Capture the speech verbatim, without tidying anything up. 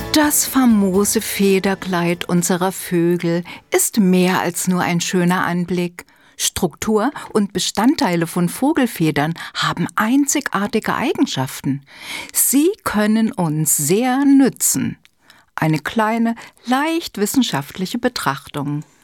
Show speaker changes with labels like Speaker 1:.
Speaker 1: Das famose Federkleid unserer Vögel ist mehr als nur ein schöner Anblick. Struktur und Bestandteile von Vogelfedern haben einzigartige Eigenschaften. Sie können uns sehr nützen. Eine kleine, leicht wissenschaftliche Betrachtung.